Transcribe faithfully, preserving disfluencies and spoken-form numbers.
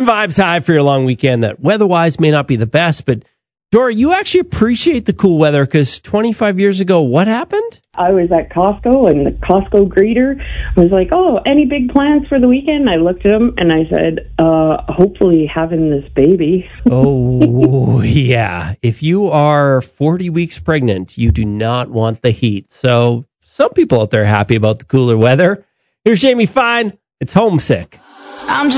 vibes high for your long weekend that weather-wise may not be the best, but Dora, you actually appreciate the cool weather because twenty-five years ago, what happened? I was at Costco, and the Costco greeter was like, oh, any big plans for the weekend? I looked at him, and I said, uh, hopefully having this baby. Oh, yeah. If you are forty weeks pregnant, you do not want the heat. So some people out there are happy about the cooler weather. Here's Jamie Fine. It's Homesick. I'm just